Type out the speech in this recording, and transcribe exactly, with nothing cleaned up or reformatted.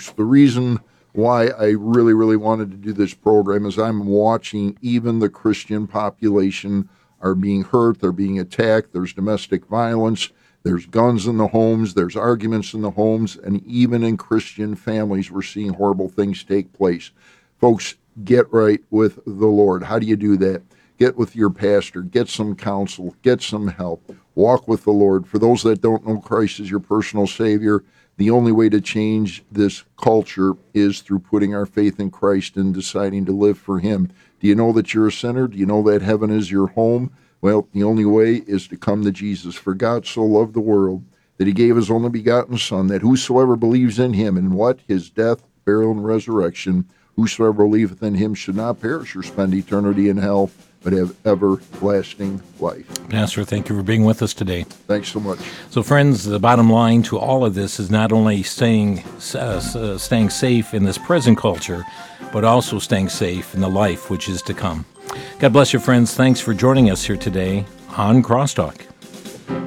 folks. The reason why I really, really wanted to do this program is I'm watching even the Christian population are being hurt, they're being attacked, there's domestic violence, there's guns in the homes, there's arguments in the homes, and even in Christian families we're seeing horrible things take place. Folks, get right with the Lord. How do you do that? Get with your pastor, get some counsel, get some help, walk with the Lord. For those that don't know Christ as your personal Savior, the only way to change this culture is through putting our faith in Christ and deciding to live for Him. Do you know that you're a sinner? Do you know that heaven is your home? Well, the only way is to come to Jesus. For God so loved the world that He gave His only begotten Son, that whosoever believes in Him, and what? His death, burial, and resurrection, whosoever believeth in Him should not perish or spend eternity in hell, but have everlasting life. Pastor, thank you for being with us today. Thanks so much. So, friends, the bottom line to all of this is not only staying uh, uh, staying safe in this present culture, but also staying safe in the life which is to come. God bless you, friends. Thanks for joining us here today on Crosstalk.